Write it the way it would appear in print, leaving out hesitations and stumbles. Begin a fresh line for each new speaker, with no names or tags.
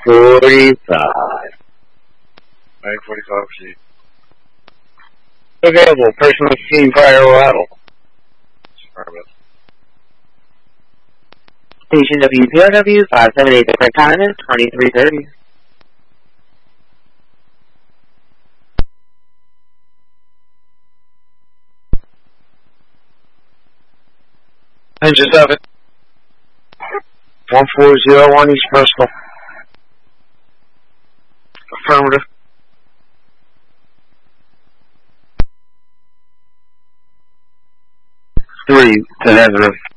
45.
945 seat.
Available. Personally seen prior arrival. Station WPRW 578, the correct time is 23:30.
Engine 7. 1401 East Bristol. Affirmative. 3 to negative.